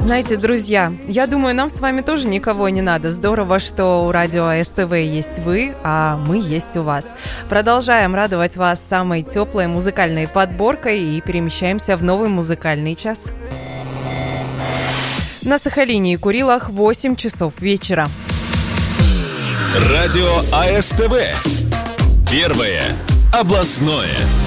Знаете, друзья, я думаю, нам с вами тоже никого не надо. Здорово, что у радио СТВ есть вы, а мы есть у вас. Продолжаем радовать вас самой теплой музыкальной подборкой и перемещаемся в новый музыкальный час. На Сахалине и Курилах 8 часов вечера. Радио АСТВ. Первое областное.